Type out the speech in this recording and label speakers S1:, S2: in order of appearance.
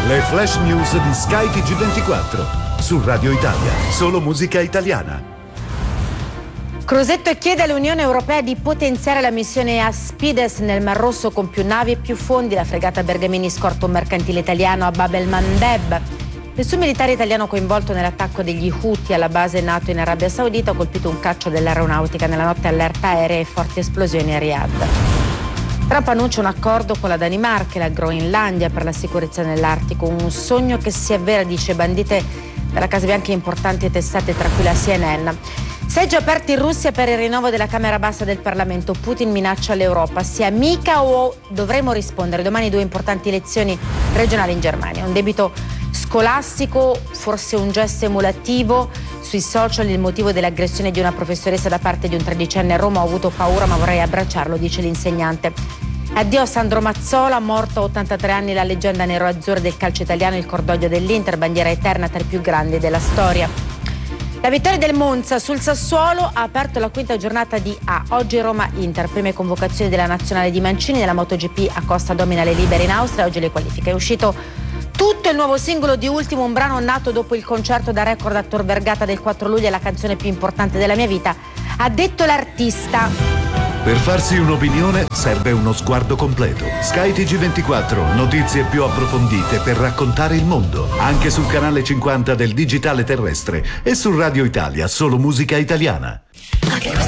S1: Le flash news di Sky TG24. Su Radio Italia, solo musica italiana.
S2: Crosetto chiede all'Unione Europea di potenziare la missione Aspides nel Mar Rosso con più navi e più fondi. La fregata Bergamini scorta un mercantile italiano a Bab el Mandeb. Nessun militare italiano coinvolto nell'attacco degli Houthi alla base NATO in Arabia Saudita. Ha colpito un caccio dell'aeronautica nella notte, allerta aerea e forti esplosioni a Riyadh. Trump annuncia un accordo con la Danimarca e la Groenlandia per la sicurezza nell'Artico, un sogno che si avvera, dice bandite della Casa Bianca importanti testate tra cui la CNN. Seggi aperti in Russia per il rinnovo della Camera Bassa del Parlamento. Putin minaccia l'Europa. Sia mica o dovremo rispondere. Domani 2 importanti elezioni regionali in Germania. Un debito scolastico, forse un gesto emulativo. Sui social il motivo dell'aggressione di una professoressa da parte di un 13enne a Roma. Ho avuto paura ma vorrei abbracciarlo, dice l'insegnante. Addio a Sandro Mazzola, morto a 83 anni, la leggenda nero-azzurra del calcio italiano, il cordoglio dell'Inter, bandiera eterna tra i più grandi della storia. La vittoria del Monza sul Sassuolo ha aperto la quinta giornata di A. Oggi Roma-Inter, prime convocazioni della nazionale di Mancini. Nella MotoGP Acosta domina le libere in Austria, oggi le qualifiche. È uscito tutto il nuovo singolo di Ultimo, un brano nato dopo il concerto da record a Tor Vergata del 4 luglio, è la canzone più importante della mia vita, ha detto l'artista.
S1: Per farsi un'opinione serve uno sguardo completo. Sky TG24, notizie più approfondite per raccontare il mondo. Anche sul canale 50 del digitale terrestre e su Radio Italia, solo musica italiana.